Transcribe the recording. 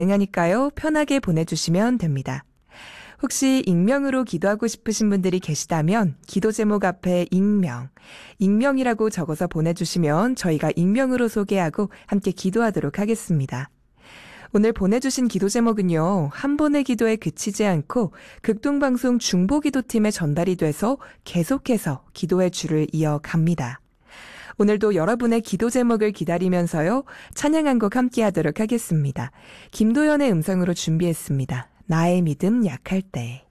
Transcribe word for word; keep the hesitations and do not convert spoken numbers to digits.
가능하니까요. 편하게 보내주시면 됩니다. 혹시 익명으로 기도하고 싶으신 분들이 계시다면 기도 제목 앞에 익명, 익명이라고 적어서 보내주시면 저희가 익명으로 소개하고 함께 기도하도록 하겠습니다. 오늘 보내주신 기도 제목은요. 한 번의 기도에 그치지 않고 극동방송 중보기도팀에 전달이 돼서 계속해서 기도의 줄을 이어갑니다. 오늘도 여러분의 기도 제목을 기다리면서요. 찬양 한 곡 함께 하도록 하겠습니다. 김도연의 음성으로 준비했습니다. 나의 믿음 약할 때.